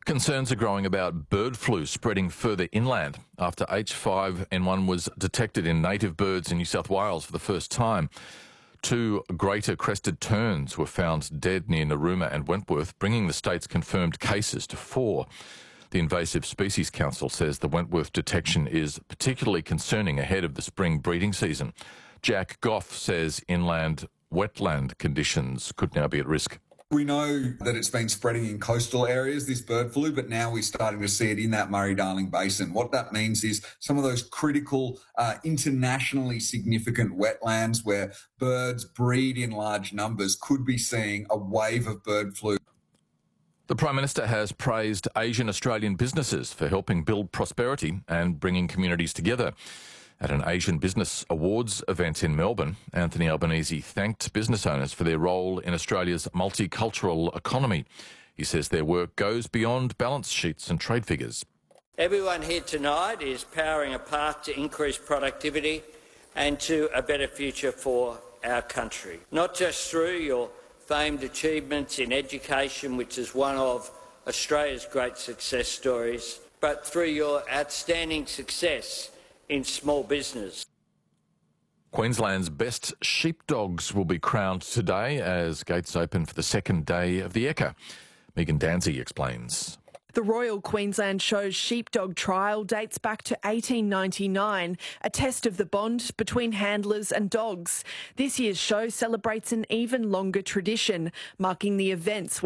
Concerns are growing about bird flu spreading further inland after H5N1 was detected in native birds in New South Wales for the first time. 2 greater crested terns were found dead near Narooma and Wentworth, bringing the state's confirmed cases to 4. The Invasive Species Council says the Wentworth detection is particularly concerning ahead of the spring breeding season. Jack Goff says inland wetland conditions could now be at risk. We know that it's been spreading in coastal areas, this bird flu, but now we're starting to see it in that Murray-Darling Basin. What that means is some of those critical, internationally significant wetlands where birds breed in large numbers could be seeing a wave of bird flu. The Prime Minister has praised Asian Australian businesses for helping build prosperity and bringing communities together. At an Asian Business Awards event in Melbourne, Anthony Albanese thanked business owners for their role in Australia's multicultural economy. He says their work goes beyond balance sheets and trade figures. Everyone here tonight is powering a path to increased productivity and to a better future for our country, not just through your famed achievements in education, which is one of Australia's great success stories, but through your outstanding success in small business. Queensland's best sheepdogs will be crowned today as gates open for the second day of the Ekka. Megan Danzy explains. The Royal Queensland Show's sheepdog trial dates back to 1899, a test of the bond between handlers and dogs. This year's show celebrates an even longer tradition, marking the event's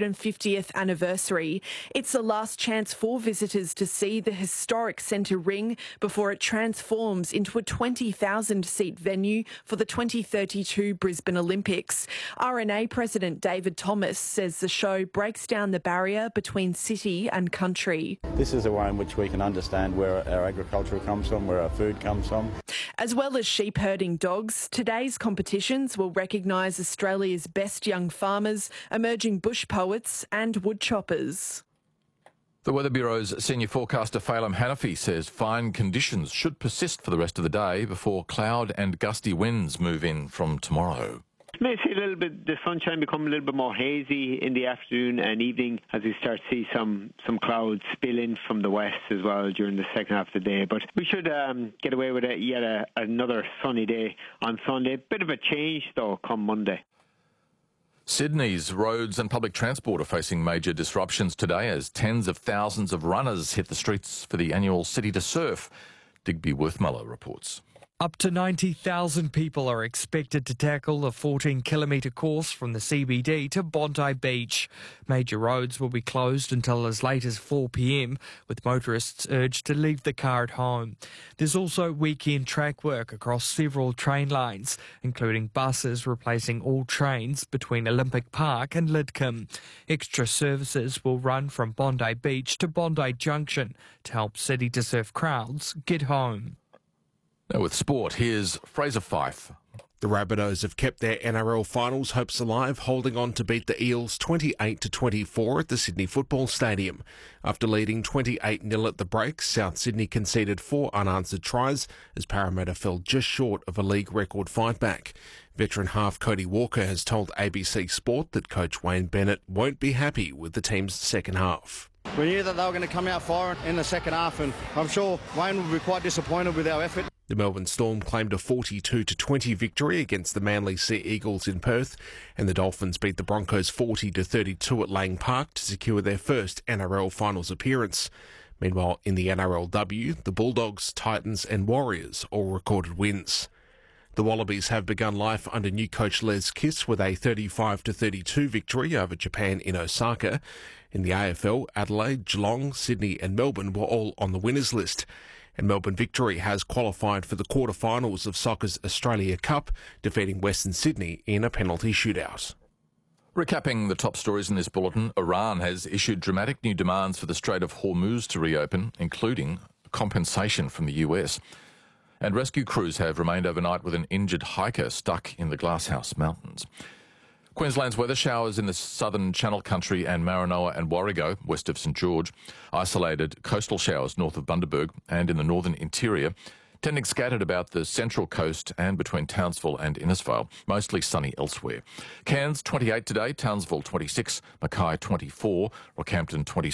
150th anniversary. It's the last chance for visitors to see the historic centre ring before it transforms into a 20,000-seat venue for the 2032 Brisbane Olympics. RNA President David Thomas says the show breaks down the barrier between city and country. This is a way in which we can understand where our agriculture comes from, where our food comes from. As well as sheep herding dogs, today's competitions will recognise Australia's best young farmers, emerging bush poets and wood choppers. The Weather Bureau's senior forecaster Phelim Hanafi says fine conditions should persist for the rest of the day before cloud and gusty winds move in from tomorrow. May see a little bit, the sunshine become a little bit more hazy in the afternoon and evening as we start to see some clouds spill in from the west as well during the second half of the day. But we should get away with another sunny day on Sunday. Bit of a change though come Monday. Sydney's roads and public transport are facing major disruptions today as tens of thousands of runners hit the streets for the annual City to Surf. Digby Worthmuller reports. Up to 90,000 people are expected to tackle the 14-kilometre course from the CBD to Bondi Beach. Major roads will be closed until as late as 4 p.m, with motorists urged to leave the car at home. There's also weekend track work across several train lines, including buses replacing all trains between Olympic Park and Lidcombe. Extra services will run from Bondi Beach to Bondi Junction to help City to Surf crowds get home. Now with sport, here's Fraser Fyfe. The Rabbitohs have kept their NRL finals hopes alive, holding on to beat the Eels 28-24 at the Sydney Football Stadium. After leading 28-0 at the break, South Sydney conceded 4 unanswered tries as Parramatta fell just short of a league record fight back. Veteran half Cody Walker has told ABC Sport that coach Wayne Bennett won't be happy with the team's second half. We knew that they were going to come out firing in the second half, and I'm sure Wayne will be quite disappointed with our effort. The Melbourne Storm claimed a 42-20 victory against the Manly Sea Eagles in Perth, and the Dolphins beat the Broncos 40-32 at Lang Park to secure their first NRL finals appearance. Meanwhile, in the NRLW, the Bulldogs, Titans and Warriors all recorded wins. The Wallabies have begun life under new coach Les Kiss with a 35-32 victory over Japan in Osaka. In the AFL, Adelaide, Geelong, Sydney and Melbourne were all on the winners list. And Melbourne Victory has qualified for the quarterfinals of soccer's Australia Cup, defeating Western Sydney in a penalty shootout. Recapping the top stories in this bulletin, Iran has issued dramatic new demands for the Strait of Hormuz to reopen, including compensation from the US. And rescue crews have remained overnight with an injured hiker stuck in the Glasshouse Mountains. Queensland's weather showers in the southern Channel Country and Maranoa and Warrego, west of St George. Isolated coastal showers north of Bundaberg and in the northern interior. Tending scattered about the central coast and between Townsville and Innisfail. Mostly sunny elsewhere. Cairns 28 today, Townsville 26, Mackay 24, Rockhampton 27.